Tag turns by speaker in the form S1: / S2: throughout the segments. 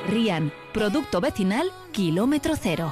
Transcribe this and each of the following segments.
S1: Rian, producto vecinal kilómetro cero.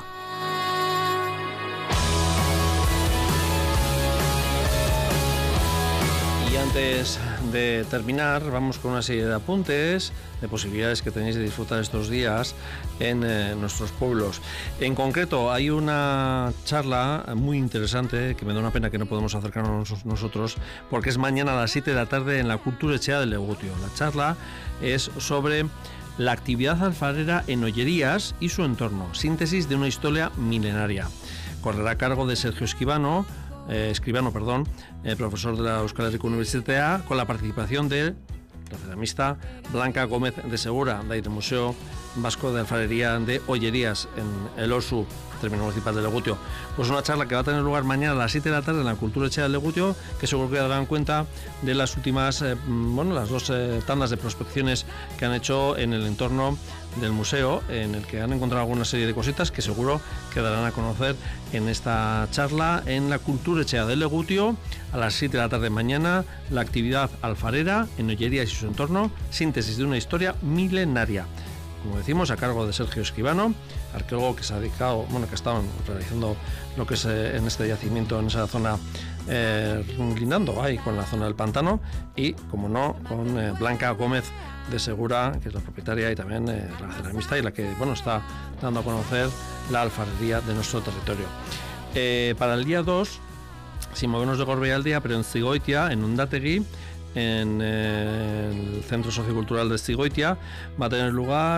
S2: Y antes de terminar, vamos con una serie de apuntes, de posibilidades que tenéis de disfrutar estos días en nuestros pueblos. En concreto, hay una charla muy interesante, que me da una pena que no podemos acercarnos nosotros, porque es mañana a las 7 de la tarde en la Kulturetxea de Legutio. La charla es sobre la actividad alfarera en Ollerías y su entorno, síntesis de una historia milenaria. Correrá a cargo de Sergio Escribano, profesor de la Euskal Herriko Unibertsitatea, con la participación de la ceramista Blanca Gómez de Segura, del Museo Vasco de Alfarería de Ollerías, en el OSU, término municipal de Legutio. Pues una charla que va a tener lugar mañana a las 7 de la tarde en la Kulturetxea de Legutio, que seguro que darán cuenta de las últimas, las dos tandas de prospecciones que han hecho en el entorno del museo, en el que han encontrado alguna serie de cositas que seguro que darán a conocer en esta charla en la Kulturetxea de Legutio a las 7 de la tarde mañana. La actividad alfarera en Ollerías y su entorno, síntesis de una historia milenaria. Como decimos, a cargo de Sergio Escribano, arqueólogo que se ha dedicado, que ha estado realizando lo que es en este yacimiento, en esa zona, lindando ahí con la zona del pantano, y, como no, con Blanca Gómez de Segura, que es la propietaria y también la ceramista, y la que está dando a conocer la alfarería de nuestro territorio. Para el día 2, sin movernos de Gorbea, pero en Zigoitia, en Undategui, en el Centro Sociocultural de Zigoitia, va a tener lugar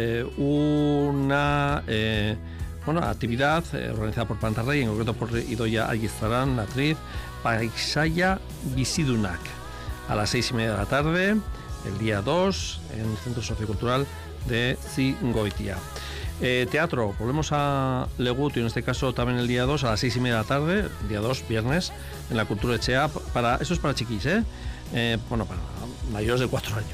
S2: una actividad organizada por Pantarrey, en concreto por Idoia Aguizarán, la actriz, Paisaia Bizidunak, a las 6:30 de la tarde, el día 2, en el Centro Sociocultural de Zigoitia. Teatro, volvemos a Legutio, en este caso también el día 2, a las 6:30 de la tarde, día 2, viernes, en la Kulturetxea. Eso es para chiquis, para mayores de 4 años.